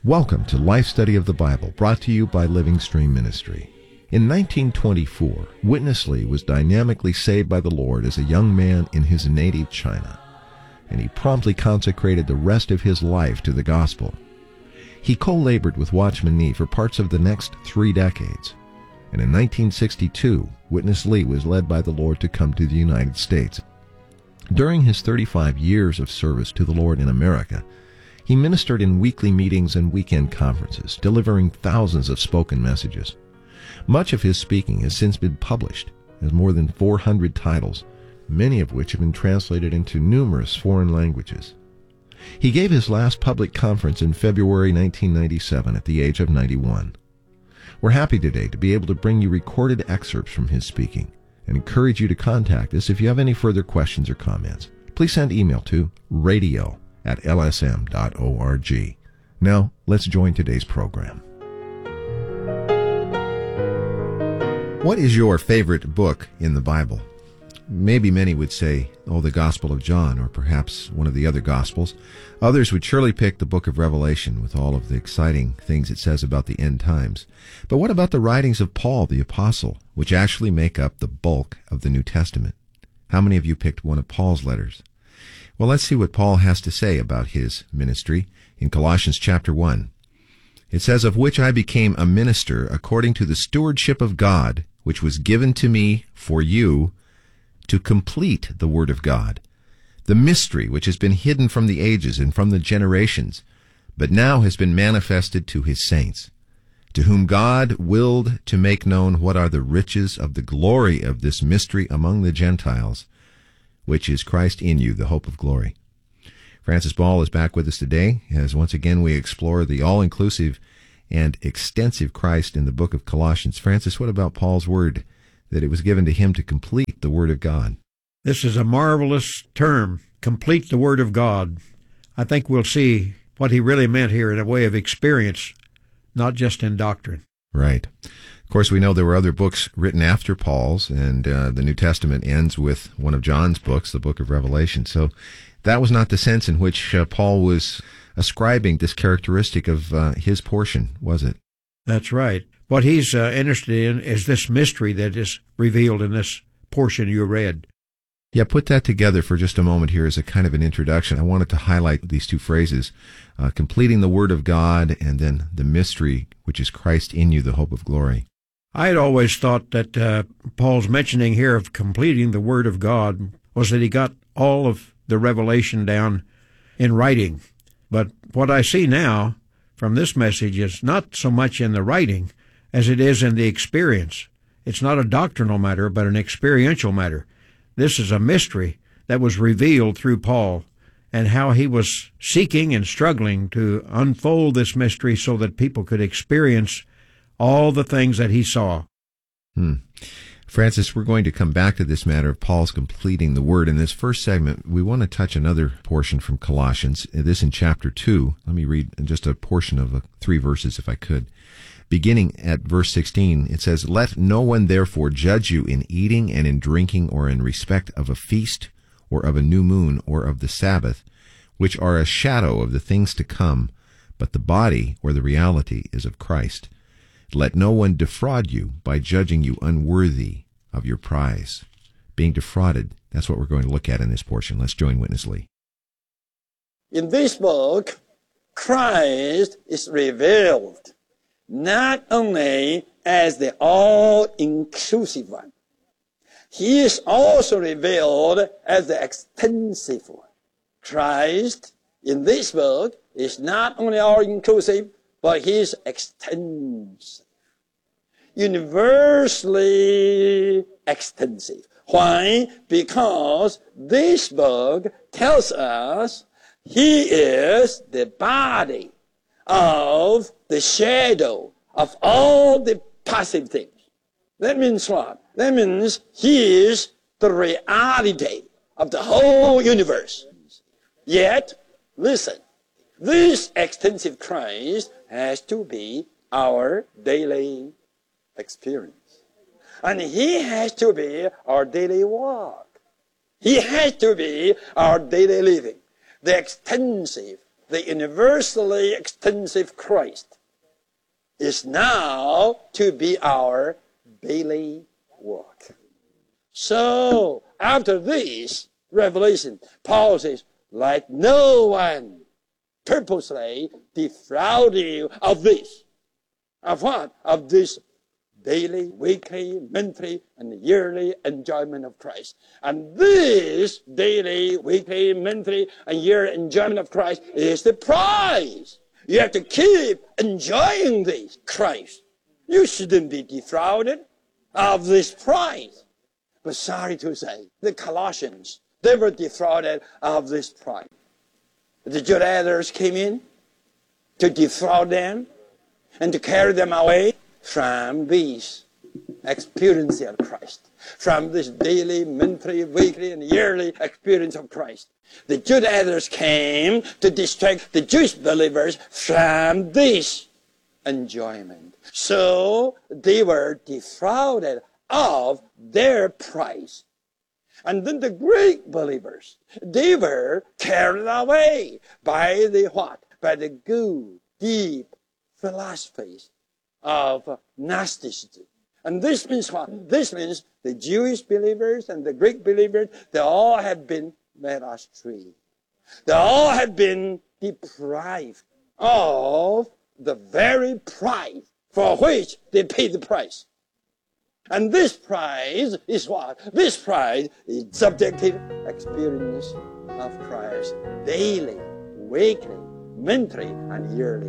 Welcome to Life Study of the Bible, brought to you by Living Stream Ministry. In 1924, Witness Lee was dynamically saved by the Lord as a young man in his native China, and he promptly consecrated the rest of his life to the gospel. He co-labored with Watchman Nee for parts of the next 3 decades, and in 1962, Witness Lee was led by the Lord to come to the United States. During his 35 years of service to the Lord in America, he ministered in weekly meetings and weekend conferences, delivering thousands of spoken messages. Much of his speaking has since been published as more than 400 titles, many of which have been translated into numerous foreign languages. He gave his last public conference in February 1997 at the age of 91. We're happy today to be able to bring you recorded excerpts from his speaking and encourage you to contact us if you have any further questions or comments. Please send email to radio@lsm.org. Now, let's join today's program. What is your favorite book in the Bible? Maybe many would say, the Gospel of John, or perhaps one of the other Gospels. Others would surely pick the book of Revelation with all of the exciting things it says about the end times. But what about the writings of Paul the Apostle, which actually make up the bulk of the New Testament? How many of you picked one of Paul's letters? Well, let's see what Paul has to say about his ministry in Colossians chapter 1. It says, "Of which I became a minister according to the stewardship of God, which was given to me for you, to complete the word of God, the mystery which has been hidden from the ages and from the generations, but now has been manifested to his saints, to whom God willed to make known what are the riches of the glory of this mystery among the Gentiles, which is Christ in you, the hope of glory." Francis Ball is back with us today, as once again we explore the all-inclusive and extensive Christ in the book of Colossians. Francis, what about Paul's word, that it was given to him to complete the word of God? This is a marvelous term, complete the word of God. I think we'll see what he really meant here in a way of experience, not just in doctrine. Right. Of course, we know there were other books written after Paul's, and the New Testament ends with one of John's books, the book of Revelation. So that was not the sense in which Paul was ascribing this characteristic of his portion, was it? That's right. What he's interested in is this mystery that is revealed in this portion you read. Yeah, put that together for just a moment here as a kind of an introduction. I wanted to highlight these two phrases, completing the Word of God and then the mystery, which is Christ in you, the hope of glory. I had always thought that Paul's mentioning here of completing the Word of God was that he got all of the revelation down in writing. But what I see now from this message is not so much in the writing as it is in the experience. It's not a doctrinal matter, but an experiential matter. This is a mystery that was revealed through Paul, and how he was seeking and struggling to unfold this mystery so that people could experience all the things that he saw. Francis, we're going to come back to this matter of Paul's completing the Word. In this first segment, we want to touch another portion from Colossians, this in chapter 2. Let me read just a portion of 3 verses, if I could. Beginning at verse 16, it says, "Let no one therefore judge you in eating and in drinking, or in respect of a feast, or of a new moon, or of the Sabbath, which are a shadow of the things to come, but the body, or the reality, is of Christ. Let no one defraud you by judging you unworthy of your prize." Being defrauded, that's what we're going to look at in this portion. Let's join Witness Lee. In this book, Christ is revealed not only as the all-inclusive one, he is also revealed as the extensive one. Christ in this book is not only all-inclusive, but he is extensive, universally extensive. Why? Because this book tells us he is the body of the shadow of all the passive things. That means what? That means he is the reality of the whole universe. Yet, listen, this extensive Christ has to be our daily experience. And he has to be our daily walk. He has to be our daily living. The extensive, the universally extensive Christ is now to be our daily work. So, after this revelation, Paul says, let no one purposely defraud you of this. Of what? Of this daily, weekly, monthly, and yearly enjoyment of Christ. And this daily, weekly, monthly, and yearly enjoyment of Christ is the prize. You have to keep enjoying this Christ. You shouldn't be defrauded of this prize. But sorry to say, the Colossians, they were defrauded of this prize. The Judaizers came in to defraud them and to carry them away from this experience of Christ, from this daily, monthly, weekly, and yearly experience of Christ. The Judaizers came to distract the Jewish believers from this enjoyment. So they were defrauded of their prize. And then the Greek believers, they were carried away by the what? By the good, deep philosophies of Gnosticism. And this means what? This means the Jewish believers and the Greek believers, they all have been led astray. They all have been deprived of the very prize for which they paid the price. And this prize is what? This prize is subjective experience of Christ daily, weekly, monthly, and yearly.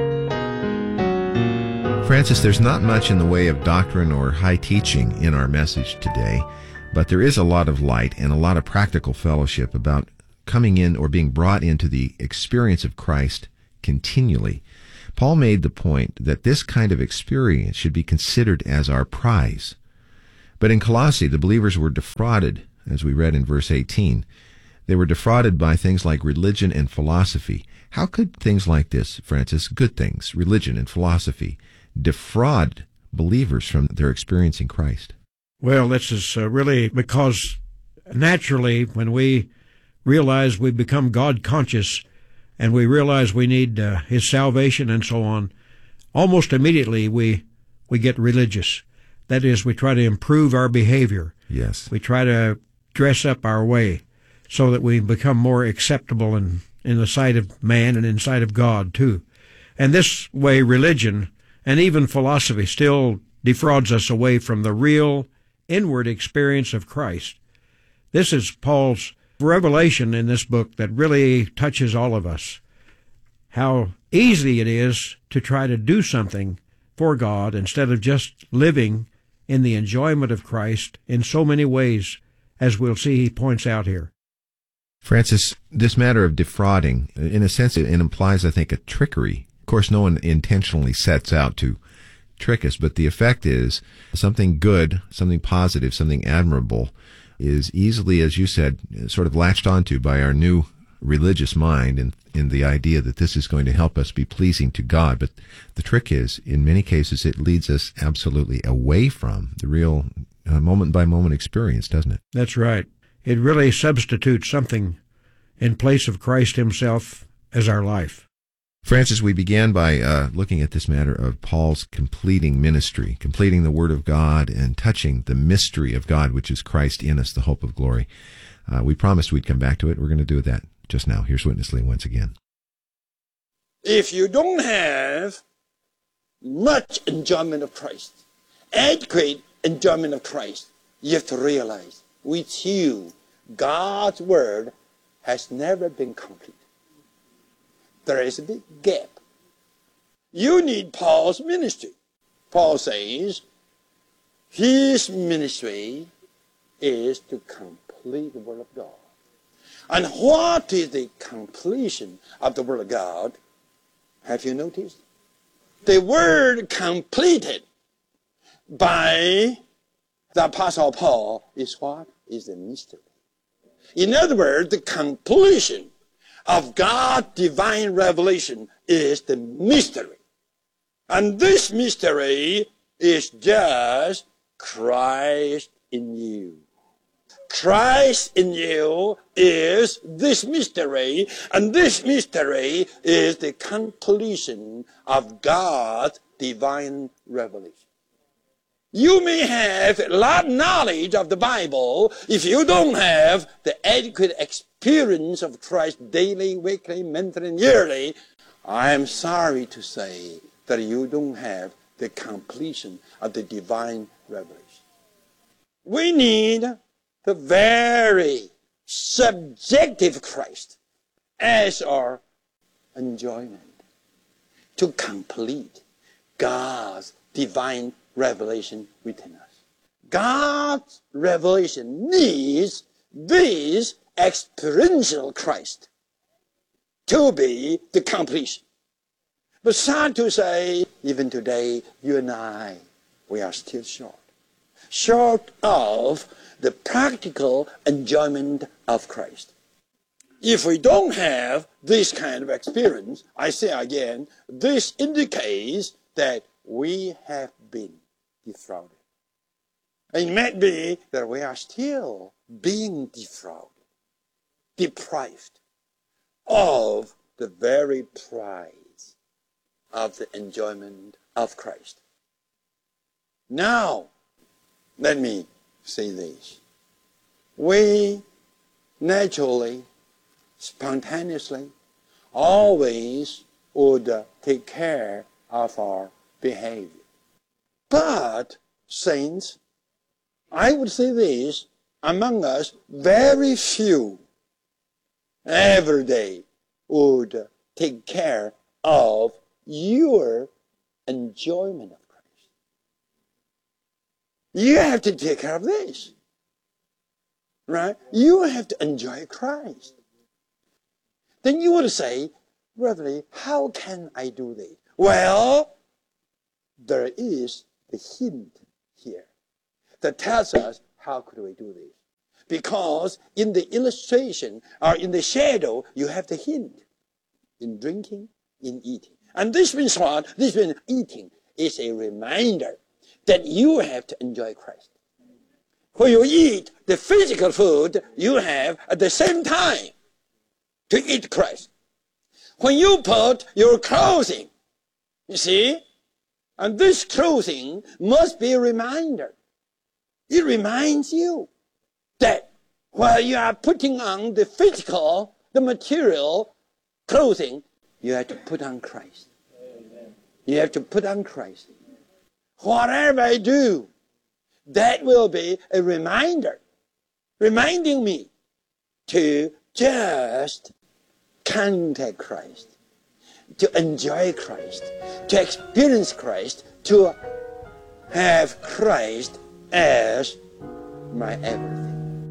Francis, there's not much in the way of doctrine or high teaching in our message today, but there is a lot of light and a lot of practical fellowship about coming in or being brought into the experience of Christ continually. Paul made the point that this kind of experience should be considered as our prize. But in Colossae, the believers were defrauded, as we read in verse 18. They were defrauded by things like religion and philosophy. How could things like this, Francis, good things, religion and philosophy, defraud believers from their experiencing Christ? Well, this is really because naturally when we realize we become God conscious and we realize we need His salvation and so on, almost immediately we get religious. That is, we try to improve our behavior. Yes. We try to dress up our way so that we become more acceptable in the sight of man and in the sight of God, too. And this way, religion and even philosophy still defrauds us away from the real inward experience of Christ. This is Paul's revelation in this book that really touches all of us. How easy it is to try to do something for God instead of just living in the enjoyment of Christ in so many ways, as we'll see he points out here. Francis, this matter of defrauding, in a sense, it implies, I think, a trickery. Of course, no one intentionally sets out to trick us, but the effect is something good, something positive, something admirable is easily, as you said, sort of latched onto by our new religious mind and in the idea that this is going to help us be pleasing to God. But the trick is, in many cases, it leads us absolutely away from the real moment-by-moment experience, doesn't it? That's right. It really substitutes something in place of Christ Himself as our life. Francis, we began by looking at this matter of Paul's completing ministry, completing the Word of God and touching the mystery of God, which is Christ in us, the hope of glory. We promised we'd come back to it. We're going to do that just now. Here's Witness Lee once again. If you don't have much enjoyment of Christ, adequate enjoyment of Christ, you have to realize with you, God's Word has never been complete. There is a big gap. You need Paul's ministry. Paul says his ministry is to complete the Word of God. And what is the completion of the Word of God? Have you noticed? The word completed by the Apostle Paul is what? Is the mystery. In other words, the completion of God's divine revelation is the mystery. And this mystery is just Christ in you. Christ in you is this mystery, and this mystery is the completion of God's divine revelation. You may have a lot of knowledge of the Bible. If you don't have the adequate experience of Christ daily, weekly, monthly, and yearly, I am sorry to say that you don't have the completion of the divine revelation. We need the very subjective Christ as our enjoyment to complete God's divine revelation within us. God's revelation needs this experiential Christ to be the completion. But sad to say, even today, you and I, we are still short of the practical enjoyment of Christ. If we don't have this kind of experience, I say again, this indicates that we have been defrauded. And it might be that we are still being defrauded, deprived of the very prize of the enjoyment of Christ. Now, let me say this. We naturally, spontaneously, always would take care of our behavior. But, saints, I would say this, among us, very few every day would take care of your enjoyment of Christ. You have to take care of this. Right? You have to enjoy Christ. Then you would say, Brother, how can I do this? Well, there is the hint here that tells us how could we do this. Because in the illustration or in the shadow, you have the hint in drinking, in eating. And this means what? This means eating is a reminder that you have to enjoy Christ. When you eat the physical food, you have at the same time to eat Christ. When you put your clothing, you see, and this clothing must be a reminder. It reminds you that while you are putting on the physical, the material clothing, you have to put on Christ. You have to put on Christ. Whatever I do, that will be a reminder, reminding me to just contact Christ, to enjoy Christ, to experience Christ, to have Christ as my everything.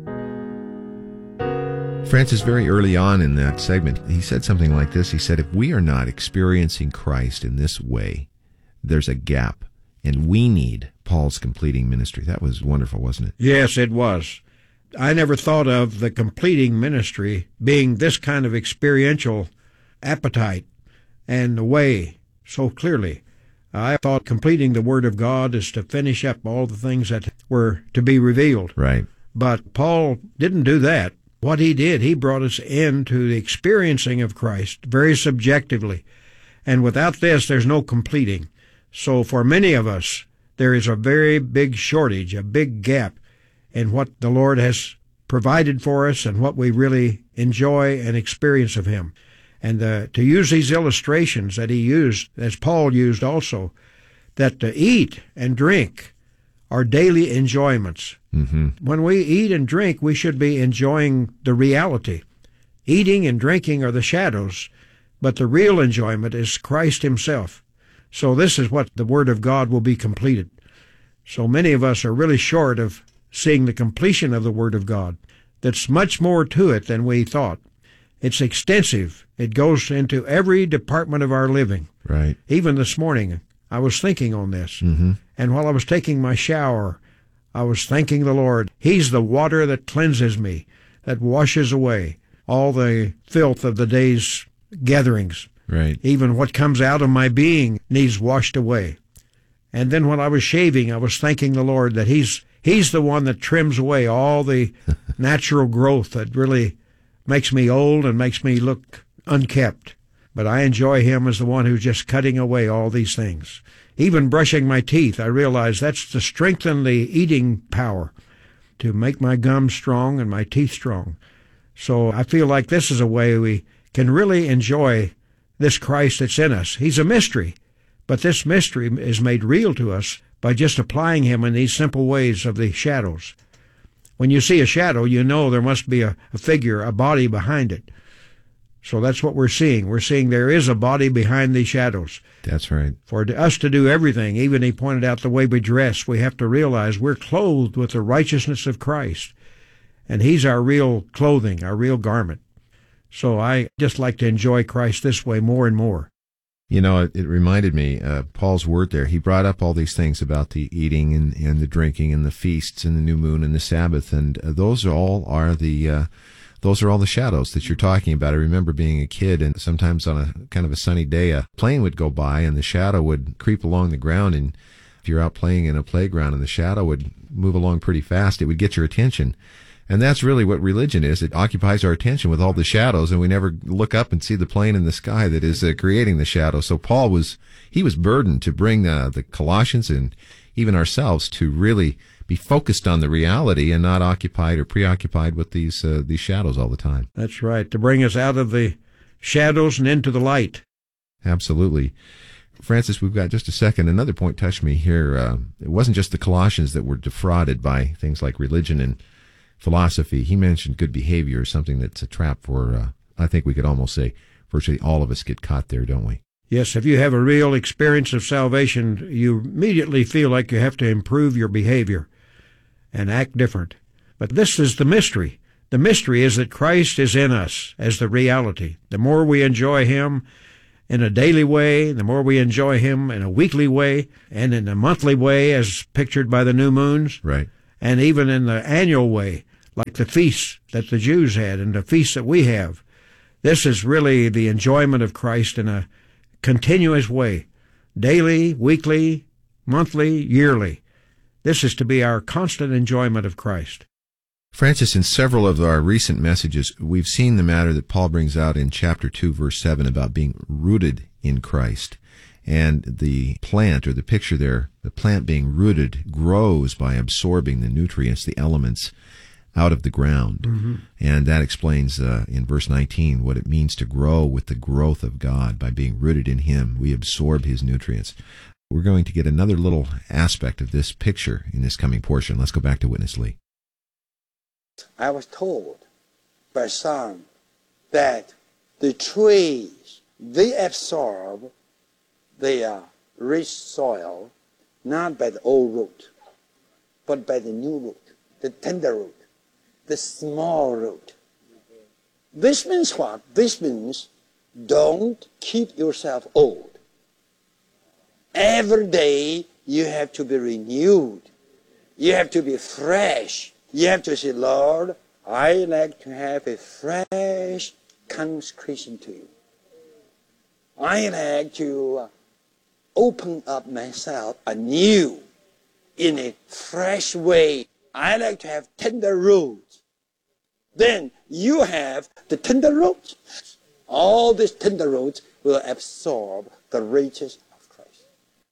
Francis, very early on in that segment, he said something like this. He said, if we are not experiencing Christ in this way, there's a gap, and we need Paul's completing ministry. That was wonderful, wasn't it? Yes, it was. I never thought of the completing ministry being this kind of experiential appetite and the way so clearly. I thought completing the Word of God is to finish up all the things that were to be revealed. Right. But Paul didn't do that. What he did, he brought us into the experiencing of Christ very subjectively. And without this, there's no completing. So for many of us, there is a very big shortage, a big gap in what the Lord has provided for us and what we really enjoy and experience of Him. And to use these illustrations that he used, as Paul used also, that to eat and drink are daily enjoyments. Mm-hmm. When we eat and drink, we should be enjoying the reality. Eating and drinking are the shadows, but the real enjoyment is Christ Himself. So this is what the Word of God will be completed. So many of us are really short of seeing the completion of the Word of God. That's much more to it than we thought. It's extensive. It goes into every department of our living. Right. Even this morning, I was thinking on this. Mm-hmm. And while I was taking my shower, I was thanking the Lord. He's the water that cleanses me, that washes away all the filth of the day's gatherings. Right. Even what comes out of my being needs washed away. And then when I was shaving, I was thanking the Lord that He's He's the one that trims away all the natural growth that really makes me old and makes me look unkept. But I enjoy him as the one who's just cutting away all these things. Even brushing my teeth, I realize that's to strengthen the eating power, to make my gums strong and my teeth strong. So I feel like this is a way we can really enjoy this Christ that's in us. He's a mystery, but this mystery is made real to us by just applying him in these simple ways of the shadows. When you see a shadow, you know there must be a figure, a body behind it. So that's what we're seeing. We're seeing there is a body behind these shadows. That's right. For us to do everything, even he pointed out the way we dress, we have to realize we're clothed with the righteousness of Christ. And he's our real clothing, our real garment. So I just like to enjoy Christ this way more and more. You know, it reminded me, Paul's word there. He brought up all these things about the eating and the drinking and the feasts and the new moon and the Sabbath, and those are all the shadows that you're talking about. I remember being a kid, and sometimes on a kind of a sunny day, a plane would go by and the shadow would creep along the ground, and if you're out playing in a playground and the shadow would move along pretty fast, it would get your attention. And that's really what religion is. It occupies our attention with all the shadows, and we never look up and see the plane in the sky that is creating the shadow. So Paul was burdened to bring the Colossians and even ourselves to really be focused on the reality and not occupied or preoccupied with these shadows all the time. That's right, to bring us out of the shadows and into the light. Absolutely. Francis, we've got just a second. Another point touched me here. It wasn't just the Colossians that were defrauded by things like religion and philosophy. He mentioned good behavior, something that's a trap for, I think we could almost say, virtually all of us get caught there, don't we? Yes, if you have a real experience of salvation, you immediately feel like you have to improve your behavior and act different. But this is the mystery. The mystery is that Christ is in us as the reality. The more we enjoy him in a daily way, the more we enjoy him in a weekly way, and in a monthly way as pictured by the new moons, right, and even in the annual way, like the feasts that the Jews had and the feasts that we have. This is really the enjoyment of Christ in a continuous way, daily, weekly, monthly, yearly. This is to be our constant enjoyment of Christ. Francis, in several of our recent messages, we've seen the matter that Paul brings out in chapter 2, verse 7 about being rooted in Christ. And the plant, or the picture there, the plant being rooted, grows by absorbing the nutrients, the elements, out of the ground. Mm-hmm. And that explains in verse 19 what it means to grow with the growth of God. By being rooted in him, we absorb his nutrients. We're going to get another little aspect of this picture in this coming portion. Let's go back to Witness Lee. I was told by some that the trees, they absorb their rich soil not by the old root, but by the new root, the tender root, the small root. This means what? This means don't keep yourself old. Every day you have to be renewed. You have to be fresh. You have to say, Lord, I like to have a fresh consecration to you. I like to open up myself anew in a fresh way. I like to have tender roots. Then you have the tender roots. All these tender roots will absorb the riches of Christ.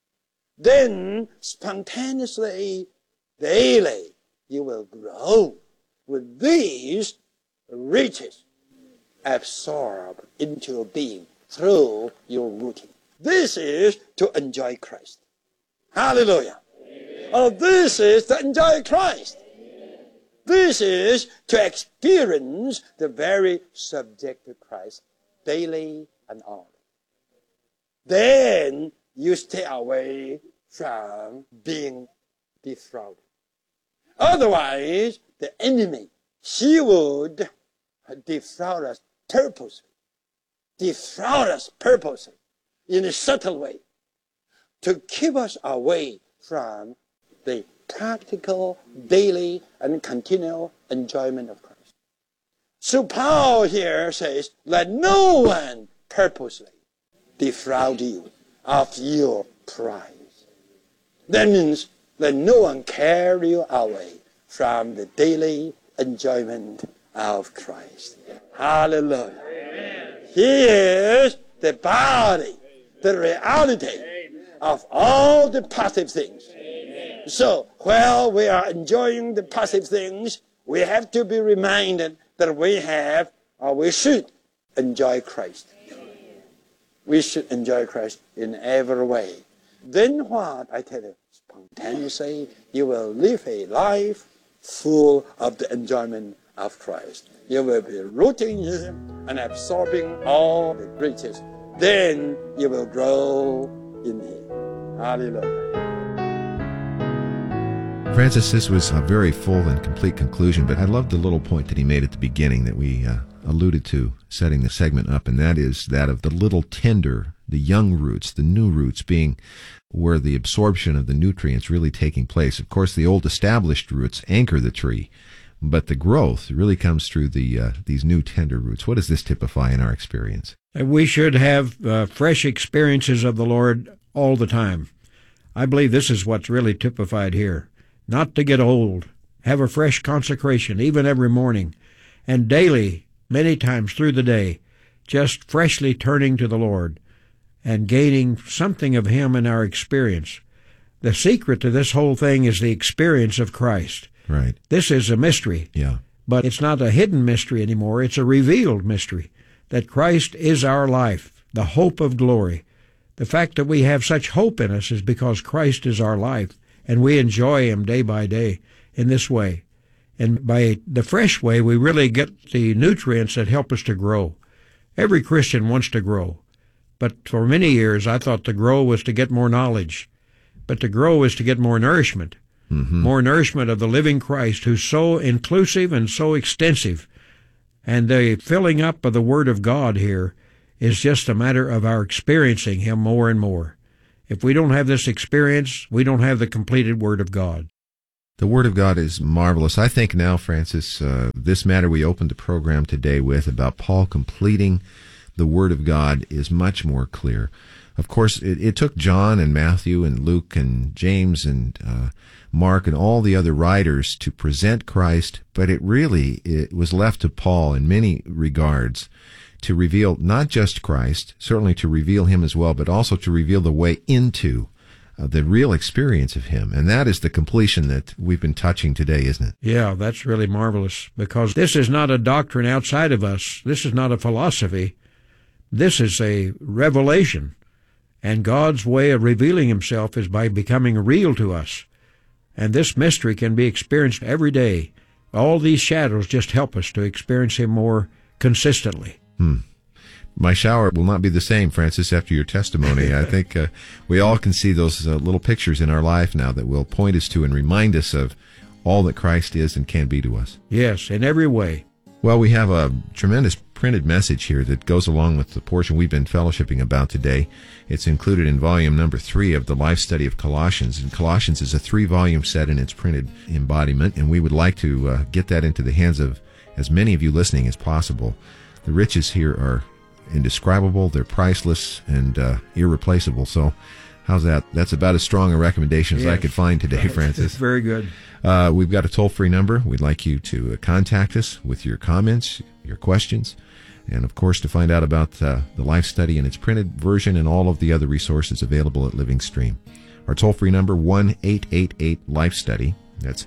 Then spontaneously, daily, you will grow with these riches absorbed into your being through your rooting. This is to enjoy Christ. Hallelujah. Oh, this is to enjoy Christ. This is to experience the very subject of Christ daily and hourly. Then you stay away from being defrauded. Otherwise, the enemy, she would defraud us purposely. Defraud us purposely in a subtle way to keep us away from the practical, daily, and continual enjoyment of Christ. So Paul here says, let no one purposely defraud you of your prize. That means Let no one carry you away from the daily enjoyment of Christ. Hallelujah. Amen. He is the body, the reality of all the passive things. Amen. So while we are enjoying the passive things, we have to be reminded that we should enjoy Christ. We should enjoy Christ in every way. Then what? I tell you, spontaneously, you will live a life full of the enjoyment of Christ. You will be rooting in Him and absorbing all the riches. Then you will grow in Him. Hallelujah. Francis, this was a very full and complete conclusion, but I loved the little point that he made at the beginning that we alluded to setting the segment up, and that is that of the little tender, the young roots, the new roots being where the absorption of the nutrients really taking place. Of course, the old established roots anchor the tree, but the growth really comes through these new tender roots. What does this typify in our experience? We should have fresh experiences of the Lord all the time. I believe this is what's really typified here. Not to get old. Have a fresh consecration, even every morning, and daily, many times through the day, just freshly turning to the Lord and gaining something of Him in our experience. The secret to this whole thing is the experience of Christ. Right. This is a mystery. Yeah. But it's not a hidden mystery anymore. It's a revealed mystery, that Christ is our life, the hope of glory. The fact that we have such hope in us is because Christ is our life, and we enjoy Him day by day in this way. And by the fresh way, we really get the nutrients that help us to grow. Every Christian wants to grow. But for many years, I thought to grow was to get more knowledge. But to grow is to get more nourishment. Mm-hmm. More nourishment of the living Christ, who's so inclusive and so extensive. And the filling up of the Word of God here is just a matter of our experiencing Him more and more. If we don't have this experience, we don't have the completed Word of God. The Word of God is marvelous. I think now, Francis, this matter we opened the program today with about Paul completing the Word of God is much more clear. Of course, it took John and Matthew and Luke and James and Mark and all the other writers to present Christ, but it was left to Paul in many regards to reveal not just Christ, certainly to reveal Him as well, but also to reveal the way into the real experience of Him. And that is the completion that we've been touching today, isn't it? Yeah, that's really marvelous, because this is not a doctrine outside of us. This is not a philosophy. This is a revelation. And God's way of revealing Himself is by becoming real to us. And this mystery can be experienced every day. All these shadows just help us to experience Him more consistently. My shower will not be the same, Francis, after your testimony. I think we all can see those little pictures in our life now that will point us to and remind us of all that Christ is and can be to us. Yes, in every way. Well, we have a tremendous printed message here that goes along with the portion we've been fellowshipping about today. It's included in volume number 3 of the Life Study of Colossians. And Colossians is a 3-volume set in its printed embodiment, and we would like to get that into the hands of as many of you listening as possible. The riches here are indescribable, they're priceless, and irreplaceable. So how's that? That's about as strong a recommendation as I could find today, Francis. Very good. We've got a toll-free number. We'd like you to contact us with your comments, your questions, and, of course, to find out about the Life Study in its printed version and all of the other resources available at Living Stream. Our toll-free number, 1-888-LIFE-STUDY. That's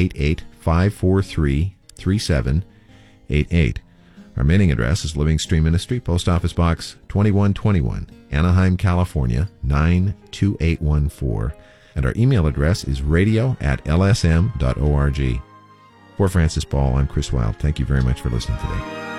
888-543-3788. Our mailing address is Living Stream Ministry, Post Office Box 2121, Anaheim, California, 92814. And our email address is radio@lsm.org. For Francis Ball, I'm Chris Wilde. Thank you very much for listening today.